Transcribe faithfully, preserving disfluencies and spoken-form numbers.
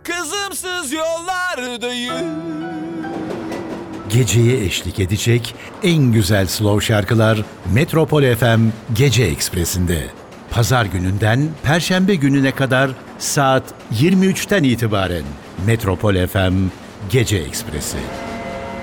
kızımsız yollardayım. Geceye eşlik edecek en güzel slow şarkılar Metropol F M Gece Ekspresi'nde. Pazar gününden Perşembe gününe kadar saat yirmi üçten itibaren Metropol F M Gece Ekspresi.